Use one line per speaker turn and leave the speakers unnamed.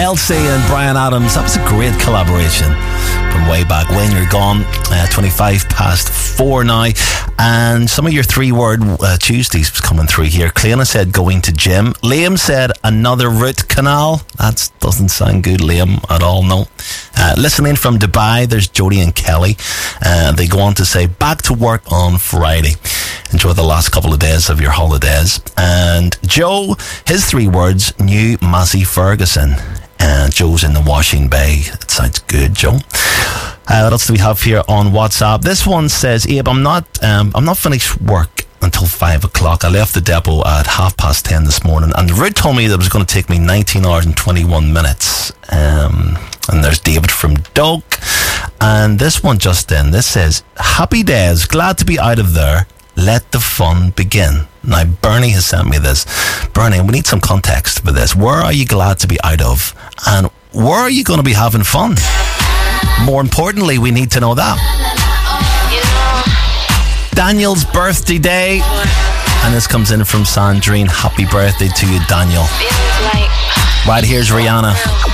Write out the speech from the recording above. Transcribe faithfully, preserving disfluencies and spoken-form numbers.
Elsie and Bryan Adams. That was a great collaboration from way back when. You're gone. Uh, twenty-five past four now. And some of your three-word uh, Tuesdays coming through here. Cleona said going to gym. Liam said another root canal. That doesn't sound good, Liam, at all, no. Uh, listening from Dubai, there's Jodie and Kelly. Uh, they go on to say, back to work on Friday. Enjoy the last couple of days of your holidays. And Joe, his three words, new Massey Ferguson. And Joe's in the washing bay. It sounds good, Joe. Uh, what else do we have here on WhatsApp? This one says, Abe, I'm not, um, I'm not finished work until five o'clock. I left the depot at half past ten this morning, and the route told me that it was going to take me nineteen hours and twenty-one minutes. Um, and there's David from Doak. And this one just in, this says, happy days, glad to be out of there. Let the fun begin. Now, Bernie has sent me this. Bernie, we need some context for this. Where are you glad to be out of? And where are you going to be having fun? More importantly, we need to know that. Daniel's birthday day. And this comes in from Sandrine. Happy birthday to you, Daniel. Right, here's Rihanna.